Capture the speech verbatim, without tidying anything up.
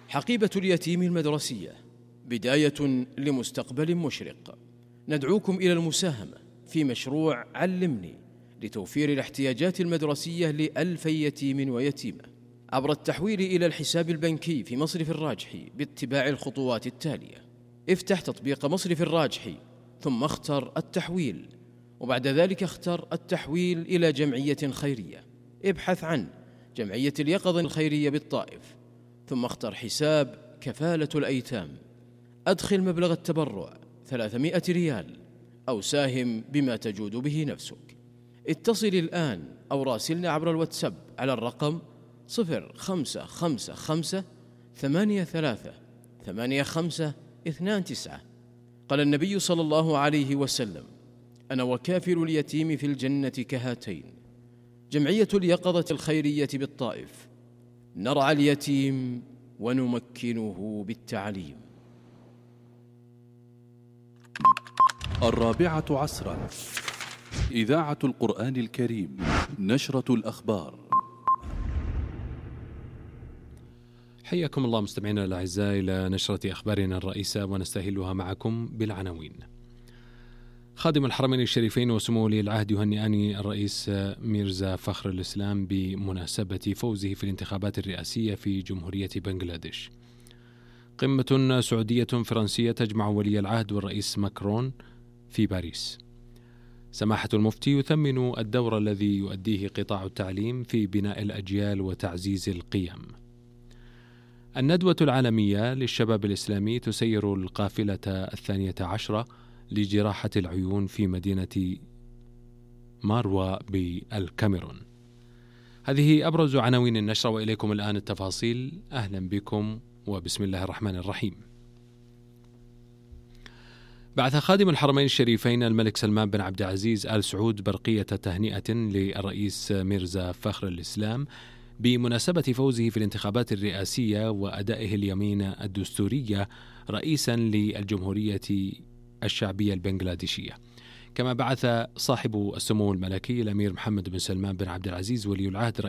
حقيبة اليتيم المدرسية، بداية لمستقبل مشرق. ندعوكم إلى المساهمة في مشروع علمني لتوفير الاحتياجات المدرسية لألفي يتيم ويتيمة عبر التحويل إلى الحساب البنكي في مصرف الراجحي باتباع الخطوات التالية. افتح تطبيق مصرف الراجحي ثم اختر التحويل، وبعد ذلك اختر التحويل إلى جمعية خيرية. ابحث عن جمعية اليقظة الخيرية بالطائف، ثم اختر حساب كفالة الأيتام. أدخل مبلغ التبرع ثلاثمائة ريال أو ساهم بما تجود به نفسك. اتصل الآن أو راسلنا عبر الواتساب على الرقم صفر خمسة خمسة خمسة ثمانية ثلاثة ثمانية خمسة اثنان تسعة. قال النبي صلى الله عليه وسلم: أنا وكافل اليتيم في الجنة كهاتين. جمعية اليقظة الخيرية بالطائف، نرعى اليتيم ونمكنه بالتعليم. الرابعة عصرا، إذاعة القرآن الكريم، نشرة الأخبار. حياكم الله مستمعينا الأعزاء إلى نشرة أخبارنا الرئيسة، ونستهلها معكم بالعناوين. خادم الحرمين الشريفين وسمو ولي العهد يهنئان الرئيس ميرزا فخر الإسلام بمناسبة فوزه في الانتخابات الرئاسية في جمهورية بنغلاديش. قمة سعودية فرنسية تجمع ولي العهد والرئيس ماكرون في باريس. سماحة المفتي يثمن الدور الذي يؤديه قطاع التعليم في بناء الأجيال وتعزيز القيم. الندوة العالمية للشباب الإسلامي تسير القافلة الثانية عشرة لجراحة العيون في مدينة ماروا بالكاميرون. هذه أبرز عناوين النشرة، وإليكم الآن التفاصيل. أهلا بكم وبسم الله الرحمن الرحيم. بعث خادم الحرمين الشريفين الملك سلمان بن عبد العزيز آل سعود برقية تهنئة للرئيس ميرزا فخر الإسلام بمناسبة فوزه في الانتخابات الرئاسية وأدائه اليمين الدستورية رئيسا للجمهورية الشعبية البنغلاديشية. كما بعث صاحب السمو الملكي الأمير محمد بن سلمان بن عبد العزيز ولي العهد